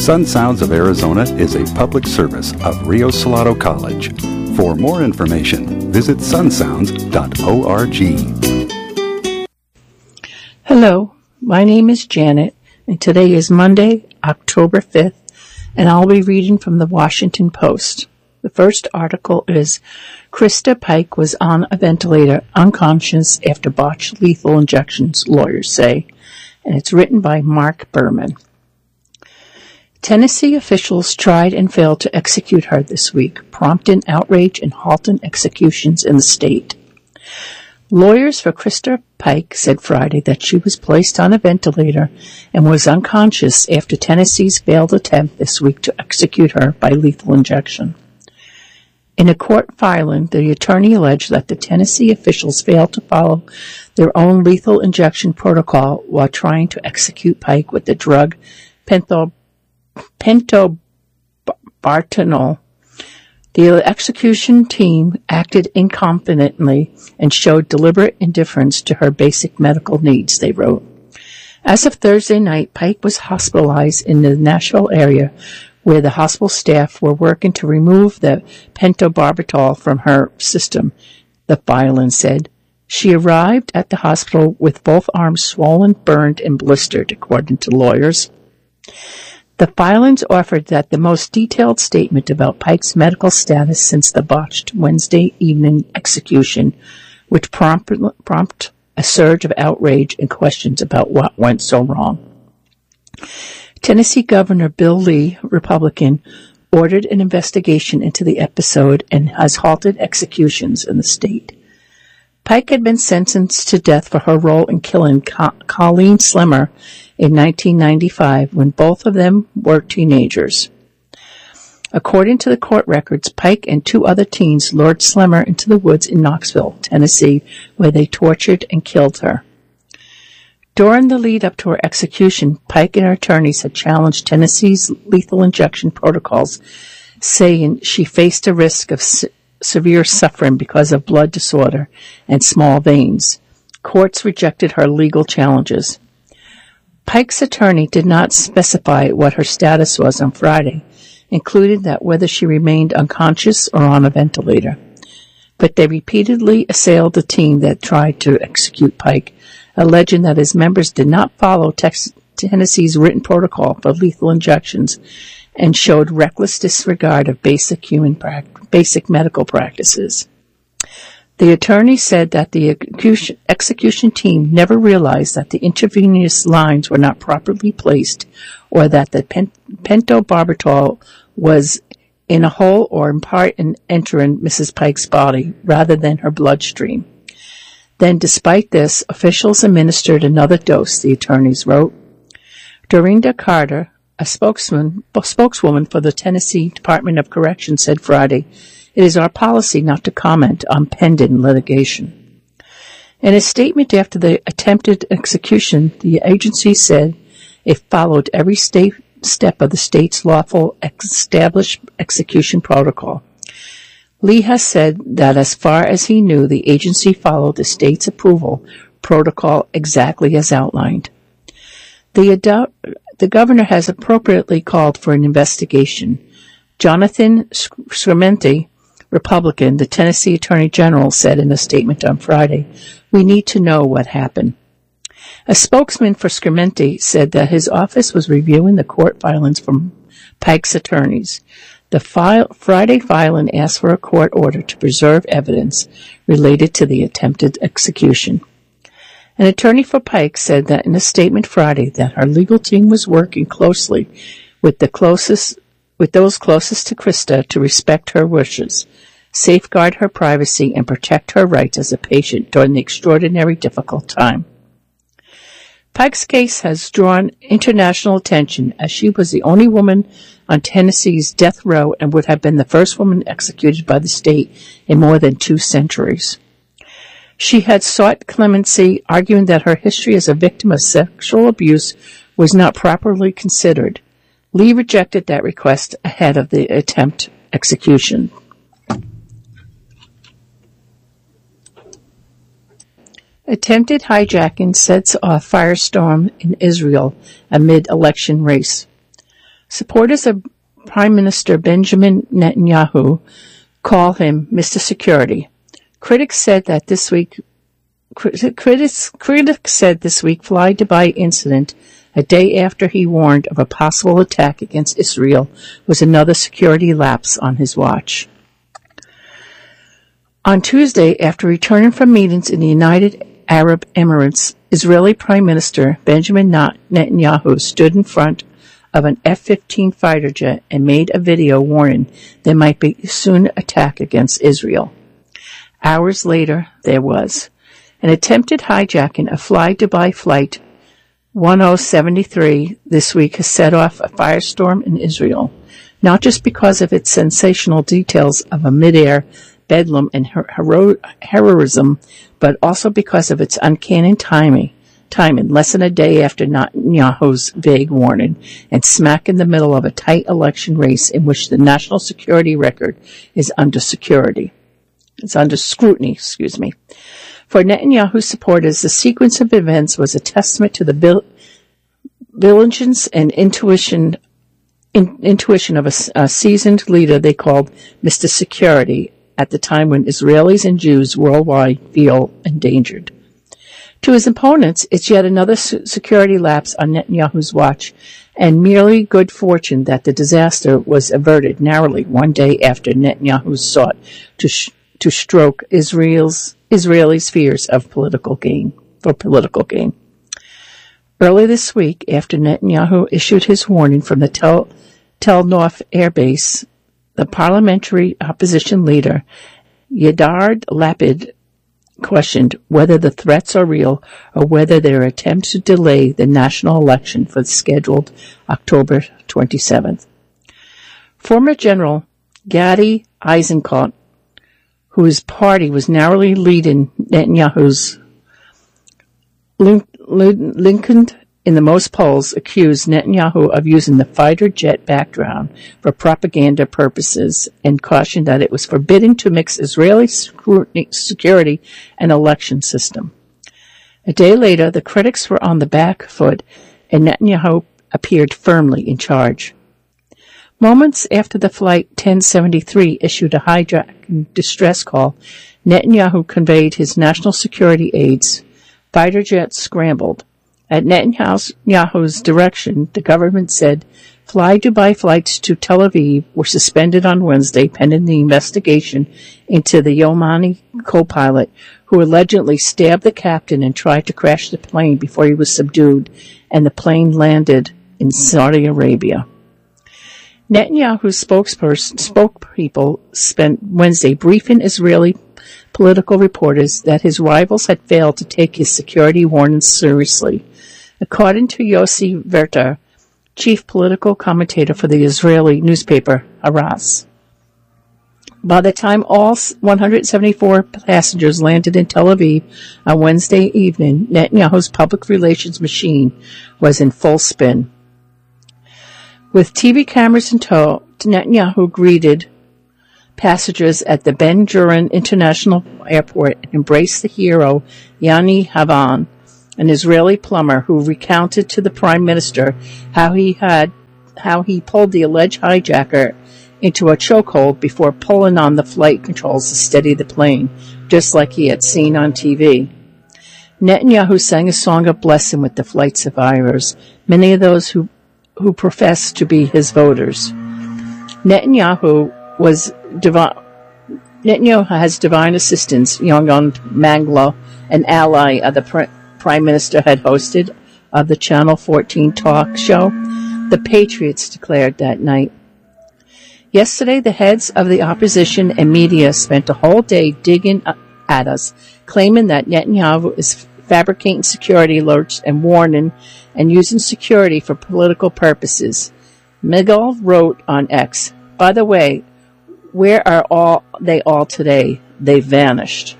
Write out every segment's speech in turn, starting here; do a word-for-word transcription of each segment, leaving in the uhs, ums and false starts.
Sun Sounds of Arizona is a public service of Rio Salado College. For more information, visit sun sounds dot org. Hello, my name is Janet, and today is Monday, October fifth, and I'll be reading from the Washington Post. The first article is, Krista Pike was on a ventilator, unconscious after botched lethal injections, lawyers say, and it's written by Mark Berman. Tennessee officials tried and failed to execute her this week, prompting outrage and halting executions in the state. Lawyers for Krista Pike said Friday that she was placed on a ventilator and was unconscious after Tennessee's failed attempt this week to execute her by lethal injection. In a court filing, the attorney alleged that the Tennessee officials failed to follow their own lethal injection protocol while trying to execute Pike with the drug pentobarbital. The execution team acted incompetently and showed deliberate indifference to her basic medical needs, they wrote. As of Thursday night, Pike was hospitalized in the Nashville area, where the hospital staff were working to remove the pentobarbital from her system, the filing said. She arrived at the hospital with both arms swollen, burned, and blistered, according to lawyers. The filings offered that the most detailed statement about Pike's medical status since the botched Wednesday evening execution, which prompt, prompt a surge of outrage and questions about what went so wrong. Tennessee Governor Bill Lee, Republican, ordered an investigation into the episode and has halted executions in the state. Pike had been sentenced to death for her role in killing Co- Colleen Slimmer in nineteen ninety-five when both of them were teenagers. According to the court records, Pike and two other teens lured Slimmer into the woods in Knoxville, Tennessee, where they tortured and killed her. During the lead-up to her execution, Pike and her attorneys had challenged Tennessee's lethal injection protocols, saying she faced a risk of se- severe suffering because of blood disorder and small veins. Courts rejected her legal challenges. Pike's attorney did not specify what her status was on Friday, including that whether she remained unconscious or on a ventilator. But they repeatedly assailed the team that tried to execute Pike, alleging that his members did not follow Tex- Tennessee's written protocol for lethal injections and showed reckless disregard of basic human pra- basic medical practices. The attorney said that the execution, execution team never realized that the intravenous lines were not properly placed or that the pen, pentobarbital was in a hole or in part in entering Missus Pike's body rather than her bloodstream. Then, despite this, officials administered another dose, the attorneys wrote. Dorinda Carter, a spokesman, spokeswoman for the Tennessee Department of Corrections, said Friday, "It is our policy not to comment on pending litigation." In a statement after the attempted execution, the agency said it followed every state, step of the state's lawful established execution protocol. Lee has said that as far as he knew, the agency followed the state's approval protocol exactly as outlined. The, adu- the governor has appropriately called for an investigation. Jonathan Scrimente, Republican, the Tennessee Attorney General, said in a statement on Friday, "We need to know what happened." A spokesman for Scrimente said that his office was reviewing the court filings from Pike's attorneys. The file, Friday filing asked for a court order to preserve evidence related to the attempted execution. An attorney for Pike said that in a statement Friday that her legal team was working closely with the closest, with those closest to Krista to respect her wishes, safeguard her privacy, and protect her rights as a patient during the extraordinary difficult time. Pike's case has drawn international attention as she was the only woman on Tennessee's death row and would have been the first woman executed by the state in more than two centuries. She had sought clemency, arguing that her history as a victim of sexual abuse was not properly considered. Lee rejected that request ahead of the attempt execution. Attempted hijacking sets off firestorm in Israel amid election race. Supporters of Prime Minister Benjamin Netanyahu call him Mister Security. Critics said that this week critics critics said this week Fly Dubai incident, a day after he warned of a possible attack against Israel, was another security lapse on his watch. On Tuesday, after returning from meetings in the United Arab Emirates, Israeli Prime Minister Benjamin Netanyahu stood in front of an F fifteen fighter jet and made a video warning there might be soon attack against Israel. Hours later, there was. An attempted hijacking of Fly Dubai Flight ten seventy-three this week has set off a firestorm in Israel, not just because of its sensational details of a mid-air bedlam and hero- heroism, but also because of its uncanny timing, timing, less than a day after Netanyahu's vague warning, and smack in the middle of a tight election race in which the national security record is under security. It's under scrutiny, excuse me. For Netanyahu's supporters, the sequence of events was a testament to the bil- diligence and intuition in, intuition of a, a seasoned leader they called Mister Security at the time when Israelis and Jews worldwide feel endangered. To his opponents, it's yet another security lapse on Netanyahu's watch, and merely good fortune that the disaster was averted narrowly one day after Netanyahu sought to sh- to stroke Israel's Israelis' fears of political gain for political gain. Early this week, after Netanyahu issued his warning from the Tel Tel Nof Air Base, the parliamentary opposition leader Yair Lapid questioned whether the threats are real or whether they're attempts to delay the national election for the scheduled October twenty-seventh. Former General Gadi Eisenkot, whose party was narrowly leading Netanyahu's Lincoln in the most polls, accused Netanyahu of using the fighter jet background for propaganda purposes and cautioned that it was forbidden to mix Israeli security and election system. A day later, the critics were on the back foot and Netanyahu appeared firmly in charge. Moments after the Flight ten seventy-three issued a hijacking distress call, Netanyahu conveyed his national security aides. Fighter jets scrambled. At Netanyahu's direction, the government said Fly Dubai flights to Tel Aviv were suspended on Wednesday pending the investigation into the Yemeni co-pilot who allegedly stabbed the captain and tried to crash the plane before he was subdued and the plane landed in Saudi Arabia. Netanyahu's spokesperson, spokespeople spent Wednesday briefing Israeli political reporters that his rivals had failed to take his security warnings seriously. According to Yossi Verter, chief political commentator for the Israeli newspaper Haaretz, by the time all one hundred seventy-four passengers landed in Tel Aviv on Wednesday evening, Netanyahu's public relations machine was in full spin. With T V cameras in tow, Netanyahu greeted passengers at the Ben Gurion International Airport and embraced the hero Yanni Havan, an Israeli plumber who recounted to the prime minister how he had how he pulled the alleged hijacker into a chokehold before pulling on the flight controls to steady the plane, just like he had seen on T V. Netanyahu sang a song of blessing with the flight survivors, many of those who who professed to be his voters. Netanyahu was divine. Netanyahu has divine assistants. Young Mangla, an ally of the pr- prime minister, had hosted of the Channel fourteen talk show. The Patriots declared that night. Yesterday, the heads of the opposition and media spent a whole day digging at us, claiming that Netanyahu is fabricating security alerts and warning and using security for political purposes. Miguel wrote on X, "By the way, where are all they all today? They vanished."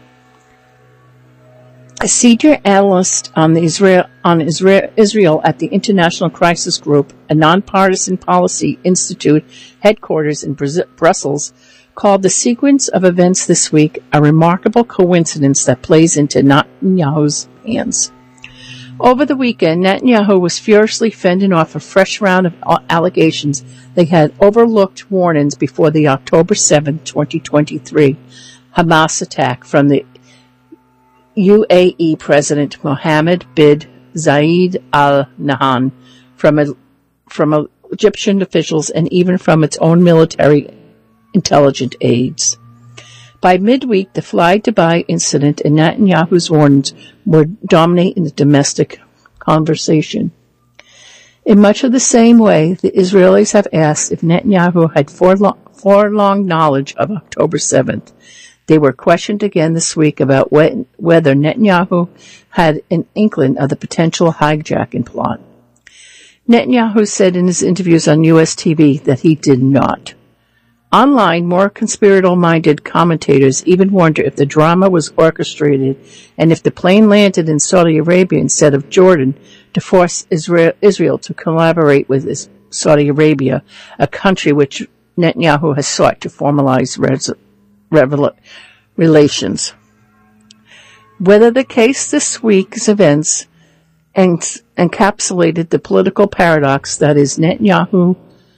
A senior analyst on the Israel on Israel, Israel at the International Crisis Group, a nonpartisan policy institute headquarters in Brussels, called the sequence of events this week a remarkable coincidence that plays into Netanyahu's hands. Over the weekend, Netanyahu was furiously fending off a fresh round of allegations they had overlooked warnings before the October seventh, twenty twenty-three Hamas attack from the U A E President Mohammed bin Zayed Al Nahyan, from a, from Egyptian officials, and even from its own military intelligence aides. By midweek, the Fly Dubai incident and Netanyahu's warnings were dominating the domestic conversation. In much of the same way, the Israelis have asked if Netanyahu had forelong, forelong knowledge of October seventh. They were questioned again this week about what, whether Netanyahu had an inkling of the potential hijacking plot. Netanyahu said in his interviews on U S T V that he did not. Online, more conspiratorial-minded commentators even wonder if the drama was orchestrated and if the plane landed in Saudi Arabia instead of Jordan to force Israel, Israel to collaborate with Saudi Arabia, a country which Netanyahu has sought to formalize res, revel, relations. Whether the case this week's events encapsulated the political paradox that is Netanyahu,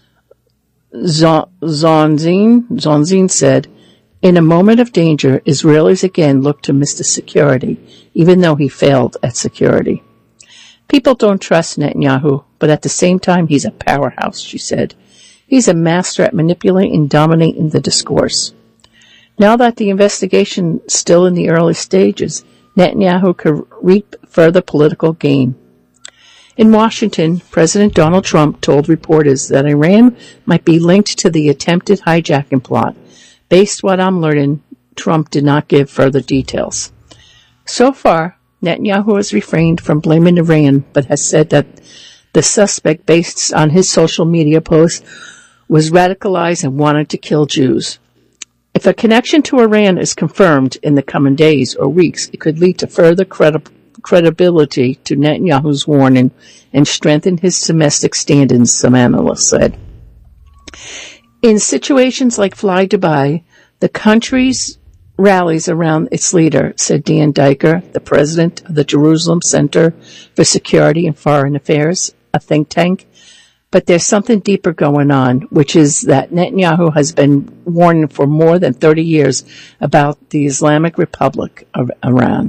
Zonzin, Zonzin said, in a moment of danger, Israelis again looked to Mister Security, even though he failed at security. People don't trust Netanyahu, but at the same time, he's a powerhouse, she said. He's a master at manipulating and dominating the discourse. Now that the investigation is still in the early stages, Netanyahu could reap further political gain. In Washington, President Donald Trump told reporters that Iran might be linked to the attempted hijacking plot. Based on what I'm learning, Trump did not give further details. So far, Netanyahu has refrained from blaming Iran, but has said that the suspect, based on his social media posts, was radicalized and wanted to kill Jews. If a connection to Iran is confirmed in the coming days or weeks, it could lead to further credibility credibility to Netanyahu's warning and strengthen his domestic standings, some analysts said. In situations like Fly Dubai, the country's rallies around its leader, said Dan Diker, the president of the Jerusalem Center for Security and Foreign Affairs, a think tank. But there's something deeper going on, which is that Netanyahu has been warning for more than thirty years about the Islamic Republic of Iran.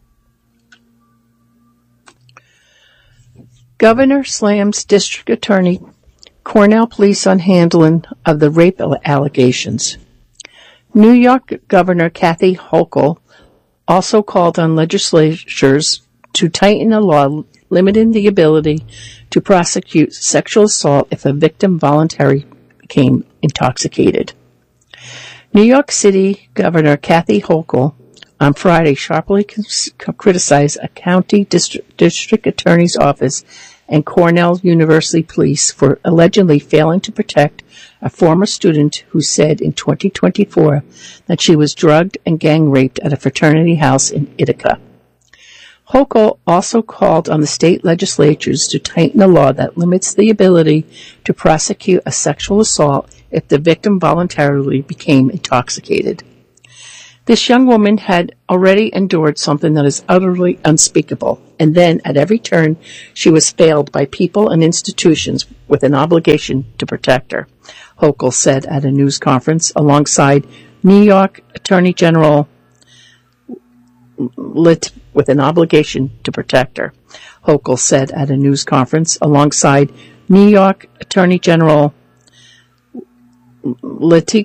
Governor slams District Attorney Cornell Police on handling of the rape allegations. New York Governor Kathy Hochul also called on legislatures to tighten a law limiting the ability to prosecute sexual assault if a victim voluntarily became intoxicated. New York City Governor Kathy Hochul on Friday sharply criticized a county district, district attorney's office and Cornell University police for allegedly failing to protect a former student who said in twenty twenty-four that she was drugged and gang raped at a fraternity house in Ithaca. Hochul also called on the state legislatures to tighten a law that limits the ability to prosecute a sexual assault if the victim voluntarily became intoxicated. This young woman had already endured something that is utterly unspeakable, and then at every turn she was failed by people and institutions with an obligation to protect her, Hochul said at a news conference alongside New York Attorney General Lit with an obligation to protect her, Hochul said at a news conference alongside New York Attorney General Letitia